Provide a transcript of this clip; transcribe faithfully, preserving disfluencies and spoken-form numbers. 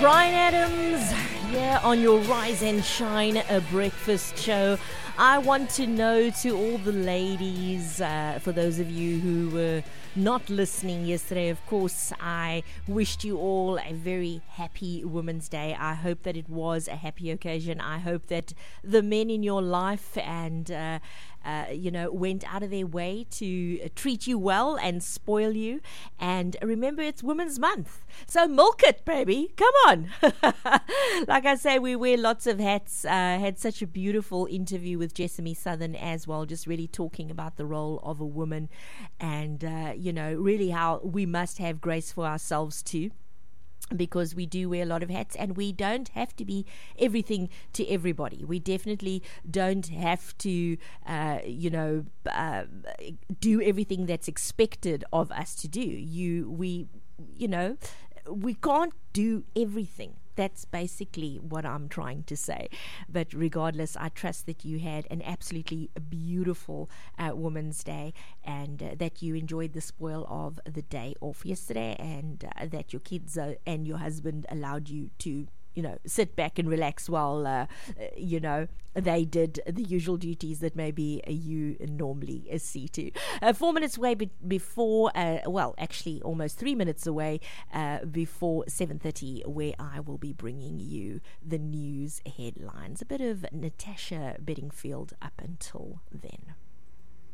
Bryan Adams, yeah, on your Rise and Shine, a breakfast show. I want to know to all the ladies, uh, for those of you who were not listening yesterday, of course, I wished you all a very happy Women's Day. I hope that it was a happy occasion. I hope that the men in your life and uh, Uh, you know, went out of their way to uh, treat you well and spoil you. And remember, it's Women's Month. So milk it, baby. Come on. Like I say, we wear lots of hats. Uh, had such a beautiful interview with Jessamy Southern as well, just really talking about the role of a woman and, uh, you know, really how we must have grace for ourselves too, because we do wear a lot of hats and we don't have to be everything to everybody. We definitely don't have to, uh, you know, uh, do everything that's expected of us to do. You, we, you know, we can't do everything. That's basically what I'm trying to say. But regardless, I trust that you had an absolutely beautiful uh, Women's Day and uh, that you enjoyed the spoil of the day off yesterday, and uh, that your kids uh, and your husband allowed you to, you know, sit back and relax while, uh, you know, they did the usual duties that maybe you normally see to. Uh, four minutes away be- before, uh, well, actually almost three minutes away uh, before seven thirty, where I will be bringing you the news headlines. A bit of Natasha Bedingfield up until then.